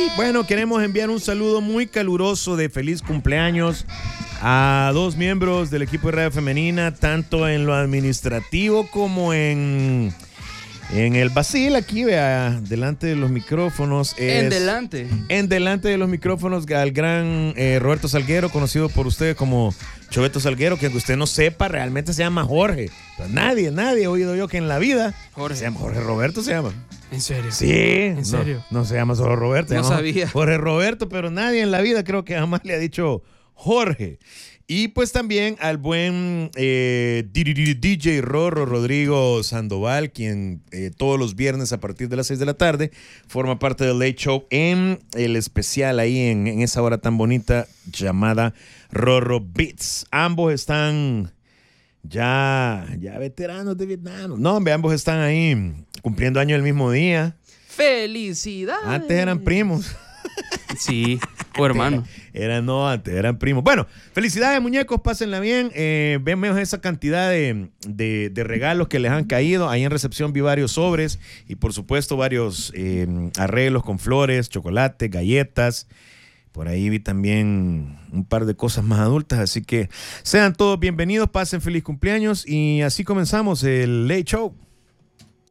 bueno, queremos enviar un saludo muy caluroso de feliz cumpleaños a dos miembros del equipo de Radio Femenina, tanto en lo administrativo como en el Basil, aquí, vea, delante de los micrófonos. En delante de los micrófonos, al gran Roberto Salguero, conocido por ustedes como Choveto Salguero, que aunque usted no sepa, realmente se llama Jorge. Pero nadie he oído yo que en la vida se llama Jorge Roberto, se llama. ¿En serio? Sí. ¿En serio? No se llama solo Roberto. No sabía. Jorge Roberto, pero nadie en la vida creo que jamás le ha dicho Jorge. Y pues también al buen DJ Rorro Rodrigo Sandoval, quien todos los viernes a partir de las 6 de la tarde forma parte del Late Show en el especial ahí en esa hora tan bonita llamada Rorro Beats. Ambos están ya veteranos de Vietnam. No, hombre, ambos están ahí cumpliendo años el mismo día. ¡Felicidades! Antes eran primos. Sí, o hermano. Antes eran primos. Bueno, felicidades, muñecos, pásenla bien. Vemos esa cantidad de regalos que les han caído. Ahí en recepción vi varios sobres y por supuesto varios arreglos con flores, chocolate, galletas. Por ahí vi también un par de cosas más adultas. Así que sean todos bienvenidos, pasen feliz cumpleaños y así comenzamos el Late Show.